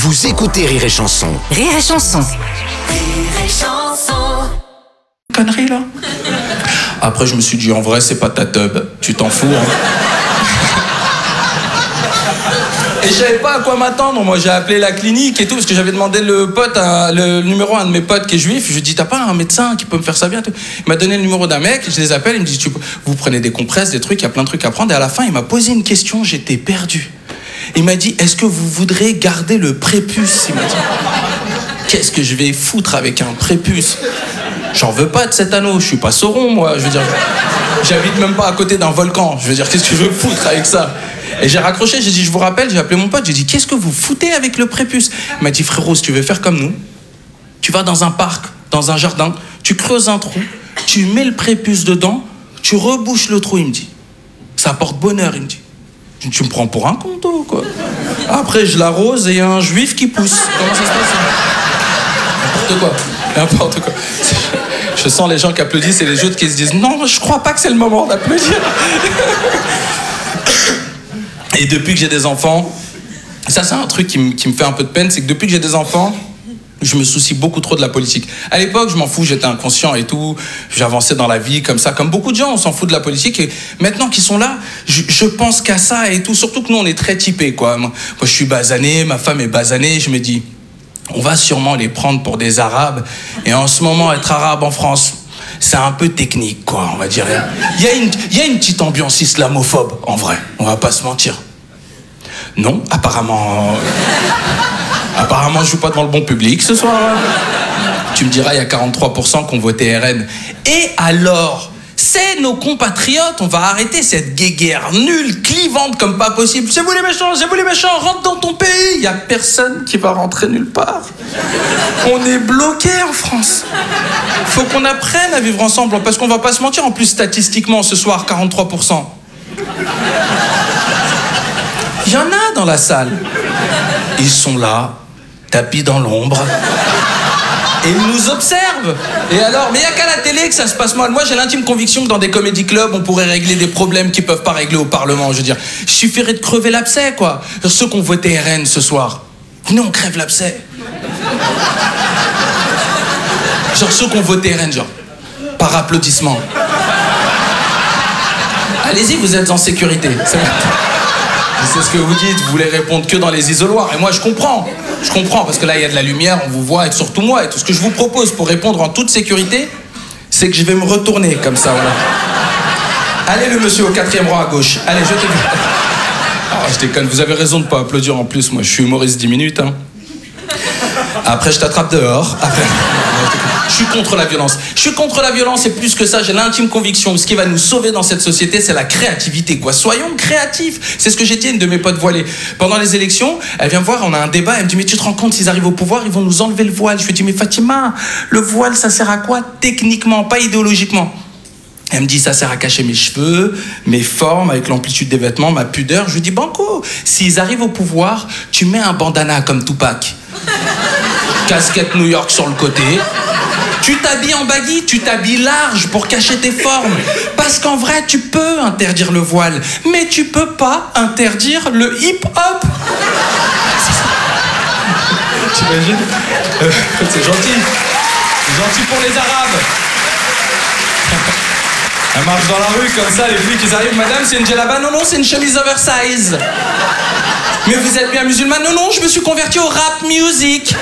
Vous écoutez Rire et Chanson. Rire et Chanson. Rire et Chanson. Connerie là. Après je me suis dit en vrai c'est pas ta teub, tu t'en fous hein. Et je savais pas à quoi m'attendre, moi j'ai appelé la clinique et tout parce que j'avais demandé le numéro à un de mes potes qui est juif. Je lui ai dit t'as pas un médecin qui peut me faire ça bien tout. Il m'a donné le numéro d'un mec, je les appelle, il me dit vous prenez des compresses, des trucs, il y a plein de trucs à prendre. Et à la fin il m'a posé une question, j'étais perdu. Il m'a dit est-ce que vous voudrez garder le prépuce? Il m'a dit qu'est-ce que je vais foutre avec un prépuce? J'en veux pas de cet anneau, je suis pas Sauron moi, je veux dire, j'habite même pas à côté d'un volcan, je veux dire qu'est-ce que je veux foutre avec ça? Et j'ai raccroché, j'ai dit je vous rappelle, j'ai appelé mon pote, j'ai dit qu'est-ce que vous foutez avec le prépuce? Il m'a dit frérot, si tu veux faire comme nous, tu vas dans un parc, dans un jardin, tu creuses un trou, tu mets le prépuce dedans, tu rebouches le trou, il me dit. Ça apporte bonheur, il me dit. Tu me prends pour un con, toi, quoi. Après je l'arrose et il y a un juif qui pousse. Comment ça se passe? N'importe quoi. Je sens les gens qui applaudissent et les autres qui se disent non, je crois pas que c'est le moment d'applaudir. Et depuis que j'ai des enfants, ça c'est un truc qui me fait un peu de peine, c'est que depuis que j'ai des enfants, je me soucie beaucoup trop de la politique. À l'époque, je m'en fous, j'étais inconscient et tout, j'avançais dans la vie comme ça, comme beaucoup de gens, on s'en fout de la politique. Et maintenant qu'ils sont là, je pense qu'à ça et tout, surtout que nous on est très typés, quoi. Moi je suis basané, ma femme est basanée, je me dis, on va sûrement les prendre pour des Arabes. Et en ce moment, être arabe en France, c'est un peu technique, quoi, on va dire. Il y a une petite ambiance islamophobe, en vrai, on va pas se mentir. Non, apparemment, je joue pas devant le bon public ce soir. Tu me diras, il y a 43% qui ont voté RN. Et alors, c'est nos compatriotes, on va arrêter cette guéguerre nulle, clivante comme pas possible. C'est vous les méchants, rentre dans ton pays. Il y a personne qui va rentrer nulle part. On est bloqués en France. Faut qu'on apprenne à vivre ensemble, parce qu'on va pas se mentir, en plus statistiquement ce soir, 43%. Il y en a dans la salle. Ils sont là, tapis dans l'ombre. Et ils nous observent. Et alors, mais il n'y a qu'à la télé que ça se passe mal. Moi, j'ai l'intime conviction que dans des comédie clubs, on pourrait régler des problèmes qu'ils ne peuvent pas régler au Parlement. Je veux dire, il suffirait de crever l'abcès, quoi. Ceux qui ont voté RN ce soir, nous, on crève l'abcès. Genre ceux qui ont voté RN, genre, par applaudissement. Allez-y, vous êtes en sécurité. C'est ce que vous dites, vous voulez répondre que dans les isoloirs. Et moi, je comprends, parce que là, il y a de la lumière, on vous voit, et surtout moi. Et tout ce que je vous propose pour répondre en toute sécurité, c'est que je vais me retourner comme ça, voilà. Allez, le monsieur au 4e rang à gauche. Allez, je te dis. Oh, je déconne, vous avez raison de ne pas applaudir en plus. Moi, je suis humoriste 10 minutes, hein. Après, je t'attrape dehors. Après... Je suis contre la violence. Je suis contre la violence et plus que ça, j'ai l'intime conviction que ce qui va nous sauver dans cette société, c'est la créativité, quoi. Soyons créatifs. C'est ce que j'ai dit à une de mes potes voilées. Pendant les élections, elle vient me voir, on a un débat, elle me dit mais tu te rends compte, s'ils arrivent au pouvoir, ils vont nous enlever le voile. Je lui dis mais Fatima, le voile, ça sert à quoi techniquement, pas idéologiquement? Elle me dit ça sert à cacher mes cheveux, mes formes, avec l'amplitude des vêtements, ma pudeur. Je lui dis banco, s'ils arrivent au pouvoir, tu mets un bandana comme Tupac. Casquette New York sur le côté. Tu t'habilles en baggy, tu t'habilles large pour cacher tes formes. Parce qu'en vrai, tu peux interdire le voile, mais tu peux pas interdire le hip-hop. T'imagines? C'est gentil. C'est gentil pour les Arabes. Elle marche dans la rue comme ça, les flics ils arrivent. Madame, c'est une djellaba? Non, non, c'est une chemise oversize. Mais vous êtes bien musulmane? Non, non, je me suis converti au rap music.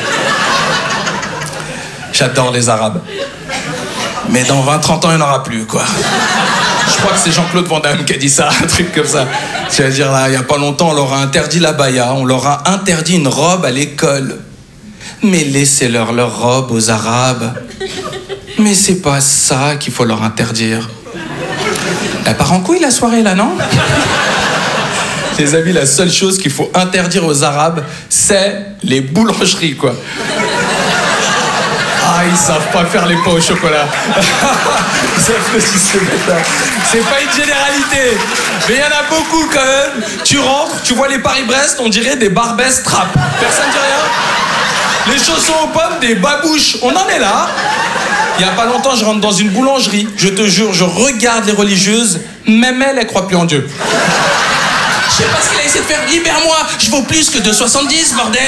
J'adore les Arabes. Mais dans 20-30 ans, il n'y en aura plus, quoi. Je crois que c'est Jean-Claude Van Damme qui a dit ça, un truc comme ça. C'est-à-dire, là, il n'y a pas longtemps, on leur a interdit la baya, on leur a interdit une robe à l'école. Mais laissez-leur leur robe aux Arabes. Mais c'est pas ça qu'il faut leur interdire. Elle part en couille, la soirée, là, non? Les amis, la seule chose qu'il faut interdire aux Arabes, c'est les boulangeries, quoi. Ah, ils savent pas faire les pains au chocolat. C'est pas une généralité, mais il y en a beaucoup quand même. Tu rentres, tu vois les Paris-Brest, on dirait des Barbès trap. Personne dit rien. Les chaussons aux pommes, des babouches. On en est là. Il y a pas longtemps, je rentre dans une boulangerie. Je te jure, je regarde les religieuses. Même elles croient plus en Dieu. Je sais pas ce qu'il a essayé de faire. Libère-moi, je vaux plus que 2,70, bordel.